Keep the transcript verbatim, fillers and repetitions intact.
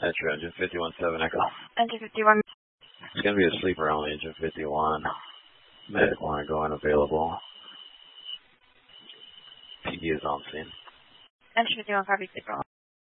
Metro, engine fifty-one seven Echo. Engine fifty-one. It's going to be a sleeper only, engine fifty-one. Medical line going available. P D is on scene. Engine fifty-one, copy sleeper only.